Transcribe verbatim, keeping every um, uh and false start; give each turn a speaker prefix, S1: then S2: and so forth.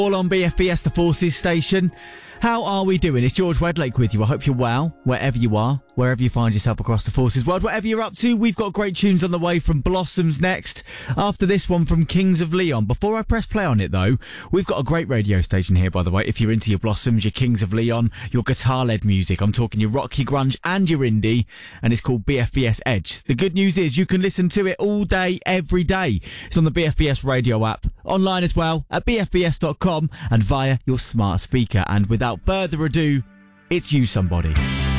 S1: All on B F B S, the Forces station. How are we doing? It's George Wedlake with you. I hope you're well, wherever you are, wherever you find yourself across the Forces world, whatever you're up to. We've got great tunes on the way from Blossoms next. After this one from Kings of Leon. Before I press play on it, though, we've got a great radio station here, by the way. If you're into your Blossoms, your Kings of Leon, your guitar-led music, I'm talking your rock, your grunge, and your indie, and it's called B F B S Edge. The good news is you can listen to it all day, every day. It's on the B F B S radio app, online as well, at b f b s dot com, and via your smart speaker. And without further ado, it's You Somebody.